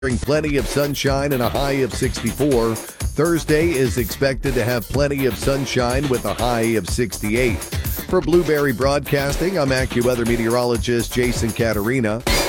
Plenty of sunshine and a high of 64. Thursday is expected to have plenty of sunshine with a high of 68. For Blueberry Broadcasting, I'm AccuWeather meteorologist Jason Caterina.